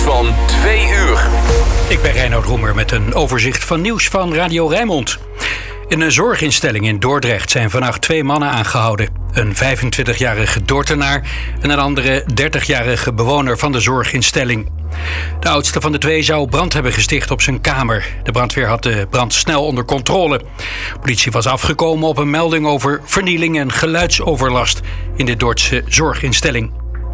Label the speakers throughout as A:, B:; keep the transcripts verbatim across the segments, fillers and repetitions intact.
A: van twee uur.
B: Ik ben Reinoud Roemer met een overzicht van nieuws van Radio Rijnmond. In een zorginstelling in Dordrecht zijn vannacht twee mannen aangehouden. Een vijfentwintigjarige Dordtenaar en een andere dertigjarige bewoner van de zorginstelling. De oudste van de twee zou brand hebben gesticht op zijn kamer. De brandweer had de brand snel onder controle. De politie was afgekomen op een melding over vernieling en geluidsoverlast in de Dordtse zorginstelling.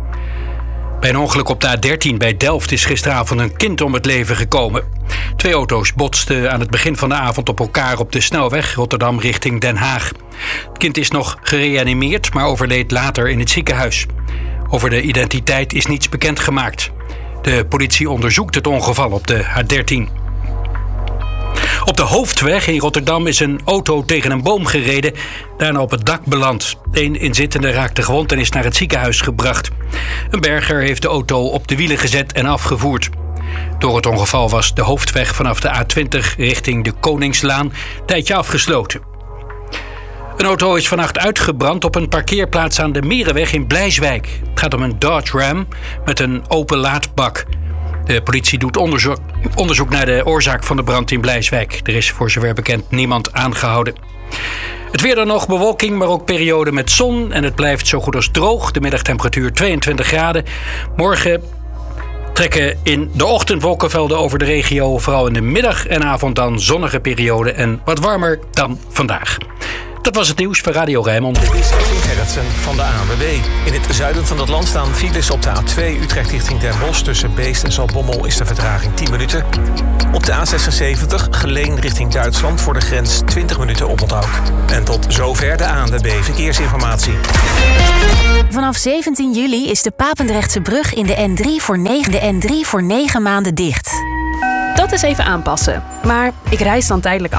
B: Bij een ongeluk op de A dertien bij Delft is gisteravond een kind om het leven gekomen. Twee auto's botsten aan het begin van de avond op elkaar op de snelweg Rotterdam richting Den Haag. Het kind is nog gereanimeerd, maar overleed later in het ziekenhuis. Over de identiteit is niets bekendgemaakt. De politie onderzoekt het ongeval op de A dertien. Op de hoofdweg in Rotterdam is een auto tegen een boom gereden, daarna op het dak beland. Eén inzittende raakte gewond en is naar het ziekenhuis gebracht. Een berger heeft de auto op de wielen gezet en afgevoerd. Door het ongeval was de hoofdweg vanaf de A twintig richting de Koningslaan een tijdje afgesloten. Een auto is vannacht uitgebrand op een parkeerplaats aan de Merenweg in Blijswijk. Het gaat om een Dodge Ram met een open laadbak. De politie doet onderzoek, onderzoek naar de oorzaak van de brand in Blijswijk. Er is voor zover bekend niemand aangehouden. Het weer dan nog, bewolking, maar ook periode met zon. En het blijft zo goed als droog. De middagtemperatuur tweeëntwintig graden. Morgen trekken in de ochtend wolkenvelden over de regio. Vooral in de middag en avond dan zonnige periode en wat warmer dan vandaag. Dat was het nieuws van Radio Rijnmond.
C: Dit is Edwin Gerritsen van de A N W B. In het zuiden van het land staan files op de A twee Utrecht richting Den Bosch. Tussen Beest en Zaltbommel is de vertraging tien minuten. Op de A zesenzeventig Geleen richting Duitsland voor de grens twintig minuten oponthoud. En tot zover de A N W B Verkeersinformatie.
D: Vanaf zeventien juli is de Papendrechtse brug in de N drie voor negen, de N drie voor negen maanden dicht.
E: Dat is even aanpassen. Maar ik reis dan tijdelijk